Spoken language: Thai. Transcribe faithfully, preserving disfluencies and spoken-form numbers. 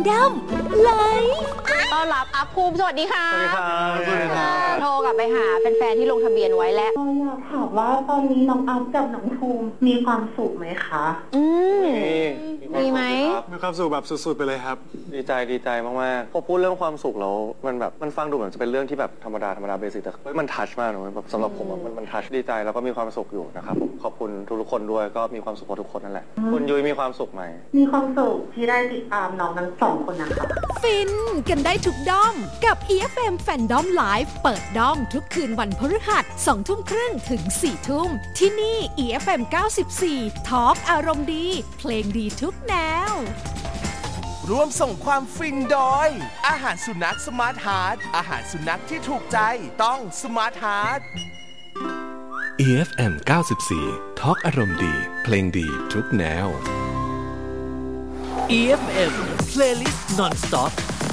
ดอมไลฟ์ต้อนรับอัพภูมิสวัสดีค่ะสวัสดีครับสวัสดีครับโทรกลับไปหาแฟนๆที่ลงทะเบียนไว้แล้วอยากถามว่าตอนนี้น้องอัพกับน้องภูมิมีความสุขไหมคะอืมมีไหมมีความสุขแบบสุดๆไปเลยครับดีใจดีใจมากๆพอพูดเรื่องความสุขแล้วมันแบบมันฟังดูเหมือนจะเป็นเรื่องที่แบบธรรมดาธรรมดาเบสิกแต่มันทัชมากเลยแบบสำหรับผมมันมันทัชดีใจแล้วก็มีความสุขอยู่นะครับผมขอบคุณทุกๆคนด้วยก็มีความสุขกับทุกคนนั่นแหละคุณยุ้ยมีความสุขไหมมีความสุขที่ได้ติดตามน้องทั้งสองคนนะคะฟินกันได้ทุกด้อมกับ อี เอฟ เอ็ม Fandom Live เปิดด้อมทุกคืนวันพฤหัสสองทุ่มครึ่งถึงสี่ทุ่มที่นี่ อี เอฟ เอ็ม เก้าสิบสี่ Talk อารมณ์ดีเพลงดีทุกแนวร่วมส่งความฟินโดยอาหารสุนัขสมาร์ทฮาร์ทอาหารสุนัขที่ถูกใจต้องสมาร์ทฮาร์ทอี เอฟ เอ็ม เก้าสิบสี่ Talk อารมณ์ดีเพลงดีทุกแนวอี เอฟ เอ็ม Playlist Non-Stop